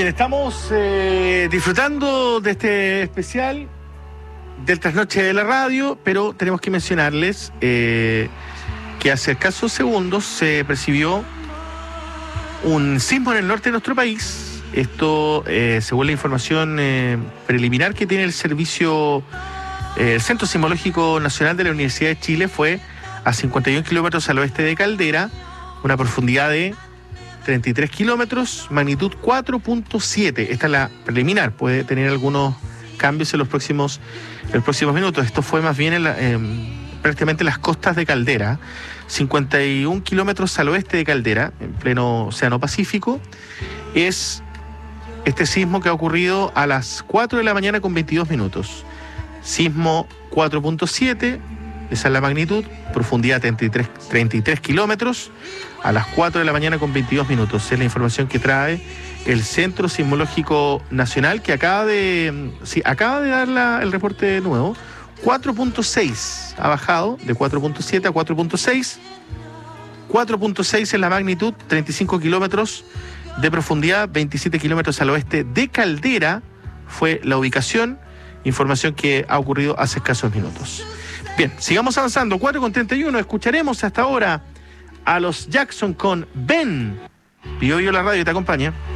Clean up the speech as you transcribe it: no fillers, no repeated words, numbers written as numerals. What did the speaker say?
estamos disfrutando de este especial del Trasnoche de la Radio, pero tenemos que mencionarles que hace escasos segundos se percibió un sismo en el norte de nuestro país. Esto, según la información preliminar que tiene el servicio, el Centro Sismológico Nacional de la Universidad de Chile, fue a 51 kilómetros al oeste de Caldera, una profundidad de 33 kilómetros, magnitud 4.7. Esta es la preliminar, puede tener algunos cambios en los próximos minutos. Esto fue más bien prácticamente en las costas de Caldera, 51 kilómetros al oeste de Caldera, en pleno Océano Pacífico. Es este sismo que ha ocurrido a las 4 de la mañana con 22 minutos. Sismo 4.7, esa es la magnitud, profundidad 33 kilómetros, a las 4 de la mañana con 22 minutos. Es la información que trae el Centro Sismológico Nacional, que acaba de dar el reporte nuevo. 4.6 ha bajado de 4.7 a 4.6. 4.6 es la magnitud, 35 kilómetros de profundidad, 27 kilómetros al oeste de Caldera fue la ubicación. Información que ha ocurrido hace escasos minutos. Bien, sigamos avanzando. 4:31, escucharemos hasta ahora a los Jackson con Ben. Pío la radio te acompaña.